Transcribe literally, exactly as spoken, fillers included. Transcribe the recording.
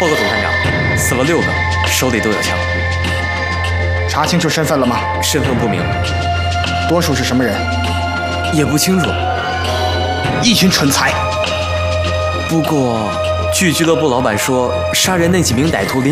报告总探长，死了六个，手里都有枪。 查清楚身份了吗？ 身份不明， 多数是什么人？ 也不清楚。 一群蠢材。 不过，据俱乐部老板说，杀人那几名歹徒临